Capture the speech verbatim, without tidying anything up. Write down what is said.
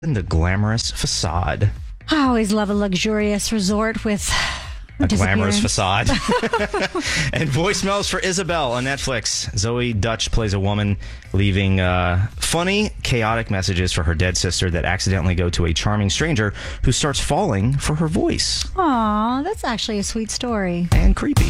The Glamorous Facade. I always love a luxurious resort with A glamorous facade. And voicemails for Isabel on Netflix. Zoe Dutch plays a woman leaving uh, funny, chaotic messages for her dead sister that accidentally go to a charming stranger who starts falling for her voice. Aw, that's actually a sweet story. And creepy.